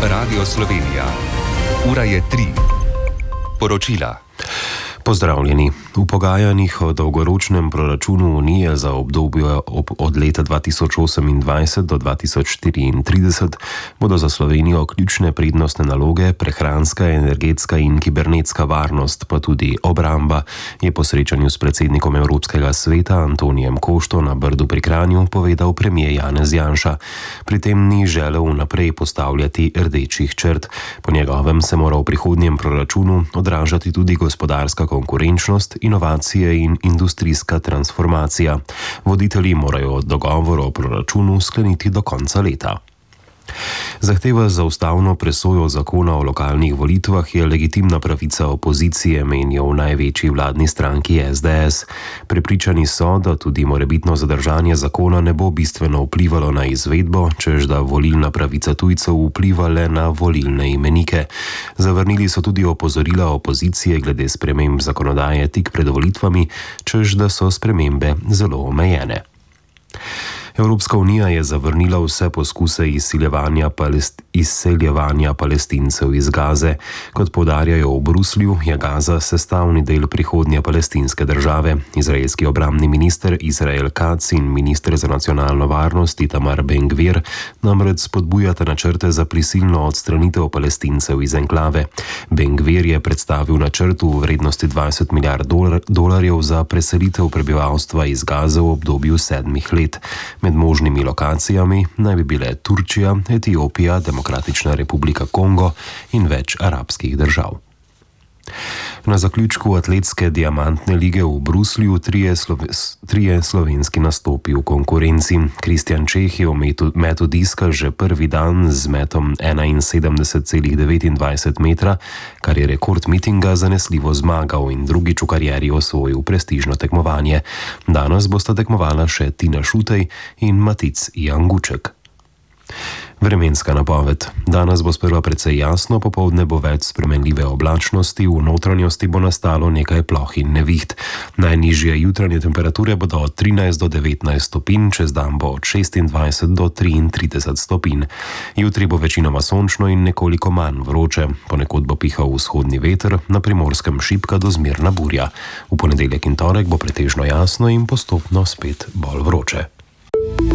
Radio Slovenija. Ura je 3. Poročila. Pozdravljeni. V pogajanjih o dolgoročnem proračunu Unije za obdobje od leta 2028 do 2034 bodo za Slovenijo ključne prednostne naloge prehranska, energetska in kibernetska varnost, pa tudi obramba, je po srečanju s predsednikom Evropskega sveta Antonijem Košto na Brdu pri Kranju povedal premier Janez Janša. Pri tem ni želel vnaprej postavljati rdečih črt. Po njegovem se mora v prihodnjem proračunu odražati tudi gospodarska konkurenčnost, inovacije in industrijska transformacija. Voditelji morajo dogovor o proračunu skleniti do konca leta. Zahteva za ustavno presojo zakona o lokalnih volitvah je legitimna pravica opozicije, menijo v največji vladni stranki SDS. Prepričani so, da tudi morebitno zadržanje zakona ne bo bistveno vplivalo na izvedbo, čež da volilna pravica tujcev vpliva le na volilne imenike. Zavrnili so tudi opozorila opozicije glede sprememb zakonodaje tik pred volitvami, čež da so spremembe zelo omejene. Evropska unija je zavrnila vse poskuse izseljevanja Palestincev iz Gaze. Kot poudarjajo v Bruslju, je Gaza sestavni del prihodnje palestinske države. Izraelski obrambni minister Israel Katz in minister za nacionalno varnost Itamar Ben-Gvir namreč spodbujata načrte za prisilno odstranitev Palestincev iz enklave. Ben-Gvir je predstavil načrt v vrednosti 20 milijard dolarjev za preselitev prebivalstva iz Gaze v obdobju 7 let. Med možnimi lokacijami naj bi bile Turčija, Etiopija, Demokratična republika Kongo in več arabskih držav. Na zaključku atletske diamantne lige v Bruslju trije slovenski nastopi v konkurenci. Kristjan Čeh je v metu diska že prvi dan z metom 71,29 metra, kar je rekord mitinga, zanesljivo zmagal in drugič v karieri osvojil prestižno tekmovanje. Danes bosta tekmovala še Tina Šutej in Matic Janguček. Vremenska napoved. Danes bo sprva precej jasno, popoldne bo več spremenljive oblačnosti, v notranjosti bo nastalo nekaj ploh in neviht. Najnižje jutranje temperature bodo od 13 do 19 stopinj, čez dan bo od 26 do 33 stopinj. Jutri bo večinoma sončno in nekoliko manj vroče. Ponekod bo pihal vzhodni veter, na Primorskem šibka do zmerna burja. V ponedeljek in torek bo pretežno jasno in postopno spet bolj vroče.